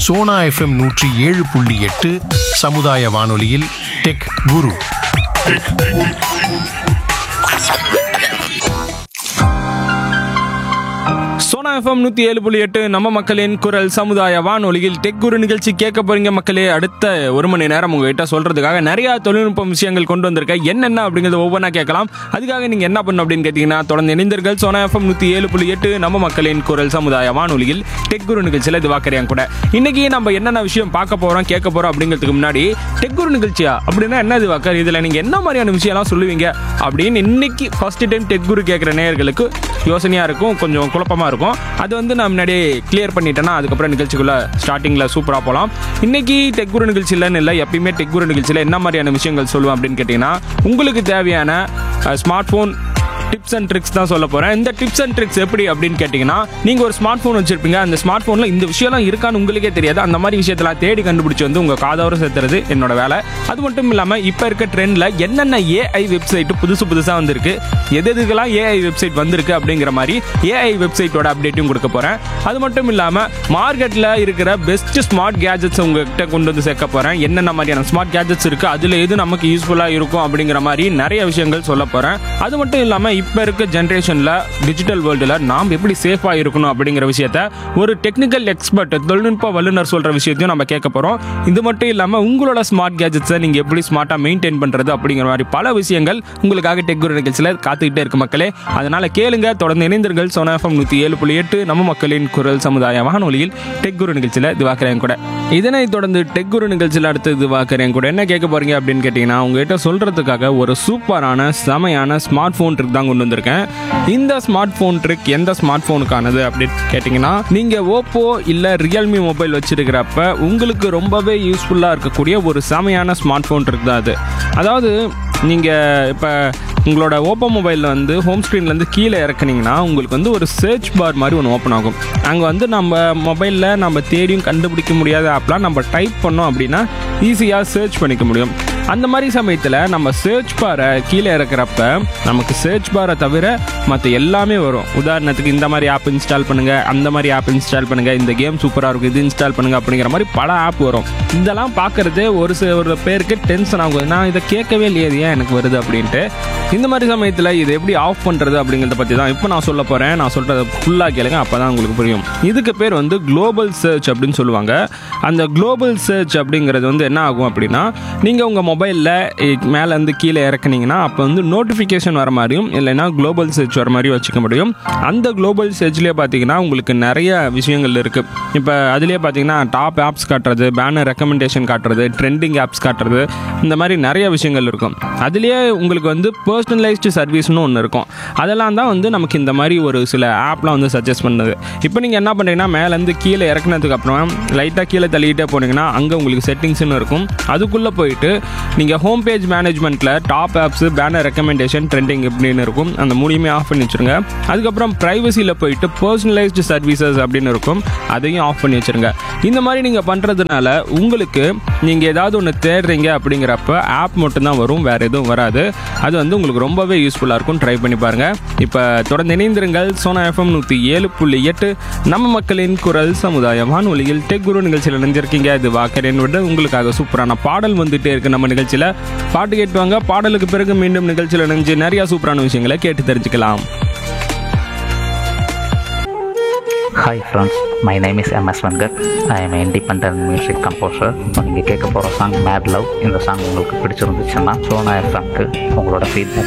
Sona FM 107.8 சமுதாய வானொலியில் tech குரு. Sona FM 107.8 நம்ம மக்களின் குரல் சமுதாய வானொலியில் டெக் குரு நிகழ்ச்சி கேட்க போறீங்க மக்களே. அடுத்த ஒரு மணி நேரம் உங்ககிட்ட சொல்றதுக்காக நிறைய தொழில்நுட்ப விஷயங்கள் கொண்டு வந்திருக்கேன். என்னென்ன அப்படிங்கிறது ஒவ்வொன்றா கேட்கலாம். அதுக்காக நீங்க என்ன பண்ணணும் அப்படின்னு கேட்டீங்கன்னா, தொடர்ந்து இணைந்தீர்கள் சோனா எஃப்எம் 107.8 நம்ம மக்களின் குரல் சமுதாய வானொலியில் டெக் குரு நிகழ்ச்சியில் இது வாக்கறியாங்க கூட. இன்னைக்கு நம்ம என்னென்ன விஷயம் பார்க்க போறோம் கேட்க போறோம் அப்படிங்கிறதுக்கு முன்னாடி, டெக் குரு நிகழ்ச்சியா அப்படின்னா என்ன இது வாக்கர், இதுல நீங்க என்ன மாதிரியான விஷயம்லாம் சொல்லுவீங்க அப்படின்னு இன்னைக்கு ஃபர்ஸ்ட் டைம் டெக் குரு கேட்குற நேயர்களுக்கு யோசனையா இருக்கும், கொஞ்சம் குழப்பமா இருக்கும். அது வந்து நான் முன்னாடியே கிளியர் பண்ணிட்டேன்னா அதுக்கப்புறம் நிகழ்ச்சிக்குள்ள ஸ்டார்டிங்ல சூப்பரா போகலாம். இன்னைக்கு டெக் குரு நிகழ்ச்சியிலன்னு இல்லை, எப்பயுமே டெக் குரு நிகழ்ச்சியில் என்ன மாதிரியான விஷயங்கள் சொல்லுவேன் அப்படின்னு கேட்டீங்கன்னா, உங்களுக்கு தேவையான smart phone tips and tricks தான் சொல்ல போறேன். இந்த டிப்ஸ் அண்ட் ட்ரிக்ஸ் எப்படி அப்படின்னு கேட்டீங்கன்னா, நீங்க ஒரு ஸ்மார்ட் போன் வச்சிருப்பீங்க, அந்த ஸ்மார்ட் போன்ல இந்த விஷயம்லாம் இருக்கான்னு உங்களுக்கே தெரியாது. அந்த மாதிரி விஷயத்தெல்லாம் தேடி கண்டுபிடிச்சு வந்து உங்க காதோர சேர்த்துறது என்னோட வேலை. அது மட்டும் இல்லாம இப்ப இருக்க ட்ரெண்ட்ல என்னென்ன ஏஐ வெப்சைட் புதுசா வந்திருக்கு, எதுக்கெல்லாம் ஏஐ வெப்சைட் வந்திருக்கு அப்படிங்கிற மாதிரி ஏஐ வெப்சைட்டோட அப்டேட்டும் கொடுக்க போறேன். அது மட்டும் இல்லாம மார்க்கெட்ல இருக்கிற பெஸ்ட் ஸ்மார்ட் கேஜெட்ஸ் உங்ககிட்ட கொண்டு வந்து சேர்க்க போறேன். என்னென்ன மாதிரியான ஸ்மார்ட் கேஜெட்ஸ் இருக்கு, அதுல எது நமக்கு யூஸ்ஃபுல்லா இருக்கும் அப்படிங்கிற மாதிரி நிறைய விஷயங்கள் சொல்ல போறேன். அது மட்டும் இல்லாம இப்ப இருக்க ஜெனரேஷன்ல டிஜிட்டல் வேர்ல்டுல நாம் எப்படி சேஃபா இருக்கணும் அப்படிங்கிற விஷயத்த ஒரு டெக்னிக்கல் எக்ஸ்பர்ட், தொழில்நுட்ப வல்லுநர் சொல்ற விஷயத்தையும் நம்ம கேட்க போறோம். இது மட்டும் இல்லாம உங்களோட ஸ்மார்ட் கேஜெட்ஸை நீங்க எப்படி ஸ்மார்ட்டா மெயின்டைன் பண்றது அப்படிங்கிற மாதிரி பல விஷயங்கள் உங்களுக்காக டெக் குரு நிகழ்ச்சியில காத்துக்கிட்டே இருக்கு மக்களே. அதனால கேளுங்க, தொடர்ந்து இணைந்தீர்கள் சோனா எஃப்எம் 107.8 நம்ம மக்களின் குரல் சமுதாய வானொலியில் டெக் குரு நிகழ்ச்சியில திவாகரன் கூட. இதனைத் தொடர்ந்து டெக் குரு நிகழ்ச்சியில் அடுத்து திவாகரன் கூட என்ன கேட்க போறீங்க அப்படின்னு கேட்டீங்கன்னா, உங்ககிட்ட சொல்றதுக்காக ஒரு சூப்பரான செமையான ஸ்மார்ட் போன் ட்ரிக் தான் கொண்டு வந்திருக்கேன். இந்த ஸ்மார்ட் போன் ட்ரிக் எந்த ஸ்மார்ட் போனுக்கானது அப்படின்னு கேட்டீங்கன்னா, நீங்க ஓப்போ இல்ல ரியல்மி மொபைல் வச்சிருக்கிறப்ப உங்களுக்கு ரொம்பவே யூஸ்ஃபுல்லா இருக்கக்கூடிய ஒரு செமையான ஸ்மார்ட் போன் ட்ரிக் தான் அது. அதாவது நீங்க இப்ப உங்களோட ஓப்போ மொபைலில் வந்து ஹோம் ஸ்க்ரீன்லேருந்து கீழே இறக்குனீங்கன்னா உங்களுக்கு வந்து ஒரு சர்ச் பார் மாதிரி ஒன்று ஓப்பன் ஆகும். அங்கே வந்து நம்ம மொபைலில் நம்ம தேடியும் கண்டுபிடிக்க முடியாத ஆப்லாம் நம்ம டைப் பண்ணோம் அப்படின்னா ஈஸியாக சர்ச் பண்ணிக்க முடியும். அந்த மாதிரி சமயத்தில் நம்ம சர்ச் பாரை கீழே இறக்குறப்ப நமக்கு சர்ச் பாரை தவிர மற்ற எல்லாமே வரும். உதாரணத்துக்கு இந்த மாதிரி ஆப் இன்ஸ்டால் பண்ணுங்கள், அந்த மாதிரி ஆப் இன்ஸ்டால் பண்ணுங்கள், இந்த கேம் சூப்பராக இருக்கும், இது இன்ஸ்டால் பண்ணுங்கள் அப்படிங்கிற மாதிரி பல ஆப் வரும். இதெல்லாம் பார்க்குறது ஒரு பேருக்கு டென்ஷன் ஆகும். நான் இதை கேட்கவே இல்லையே, ஏன் எனக்கு வருது அப்படின்ட்டு. இந்த மாதிரி சமயத்தில் இதை எப்படி ஆஃப் பண்ணுறது அப்படிங்கிறத பற்றி தான் இப்போ நான் சொல்ல போகிறேன். நான் சொல்கிறத ஃபுல்லாக கேளுங்க, அப்போ தான் உங்களுக்கு புரியும். இதுக்கு பேர் வந்து குளோபல் சர்ச் அப்படின்னு சொல்லுவாங்க. அந்த குளோபல் சர்ச் அப்படிங்கிறது வந்து என்ன ஆகும் அப்படின்னா, நீங்கள் உங்கள் மொபைலில் மேலேருந்து கீழே இறக்குனீங்கன்னா அப்போ வந்து நோட்டிஃபிகேஷன் வர மாதிரியும் இல்லைன்னா குளோபல் சர்ச் வர மாதிரியும் வச்சுக்க முடியும். அந்த குளோபல் சர்ச்லேயே பார்த்தீங்கன்னா உங்களுக்கு நிறைய விஷயங்கள் இருக்குது. இப்போ அதுலேயே பார்த்தீங்கன்னா டாப் ஆப்ஸ் காட்டுறது, பேனர் ரெக்கமெண்டேஷன் காட்டுறது, ட்ரெண்டிங் ஆப்ஸ் காட்டுறது, இந்த மாதிரி நிறைய விஷயங்கள் இருக்கும். அதுலேயே உங்களுக்கு வந்து பர்சனலைஸ்டு சர்வீஸ்னு ஒன்று இருக்கும். அதெல்லாம் தான் வந்து நமக்கு இந்த மாதிரி ஒரு சில ஆப்லாம் வந்து சஜஸ்ட் பண்ணுது. இப்போ நீங்கள் என்ன பண்ணுறீங்கன்னா, மேலேருந்து கீழே இறக்குனதுக்கு அப்புறம் லைட்டாக கீழே தள்ளிக்கிட்டே போனீங்கன்னா அங்கே உங்களுக்கு செட்டிங்ஸ்னு இருக்கும். அதுக்குள்ளே போயிட்டு நீங்கள் home page மேனேஜ்மெண்ட்டில் top apps, banner recommendation, trending இப்படின்னு இருக்கும். அந்த மூலியமே ஆஃப் பண்ணி வச்சுருங்க. அதுக்கப்புறம் ப்ரைவசியில் போயிட்டு பர்சனலைஸ்டு சர்வீசஸ் அப்படின்னு இருக்கும், அதையும் ஆஃப் பண்ணி வச்சுருங்க. இந்த மாதிரி நீங்கள் பண்ணுறதுனால உங்களுக்கு நீங்கள் ஏதாவது ஒன்று தேடுறீங்க அப்படிங்கிறப்ப ஆப் மட்டும்தான் வரும், வேறு எதுவும் வராது. அது வந்து உங்களுக்கு ரொம்பவே யூஸ்ஃபுல்லாக இருக்கும். ட்ரை பண்ணி பாருங்கள். இப்போ தொடர்ந்து இணைந்திருங்கள் சோனா எஃப்எம் 107.8 நம்ம மக்களின் குரல் சமுதாய வானொலியில் டெக் குரு நிகழ்ச்சியில் நினைஞ்சிருக்கீங்க. இது வாக்கரேன் விட உங்களுக்காக சூப்பரான பாடல் வந்துட்டே இருக்கு. நம்ம நிகழ்ச்சியில் பாட்டு கேட்டுவாங்க. பாடலுக்கு பிறகு மீண்டும் நிகழ்ச்சியில் நினைஞ்சு நிறைய சூப்பரான விஷயங்களை கேட்டு தெரிஞ்சுக்கலாம். Hi friends, my name is MS Venkat. I am an independent music composer. நீங்கள் கேட்க போகிற சாங் மேட் லவ். இந்த சாங் உங்களுக்கு பிடிச்சிருந்துச்சுன்னா சோனா எஃப்எம்க்கு உங்களோட ஃபீட்பேக்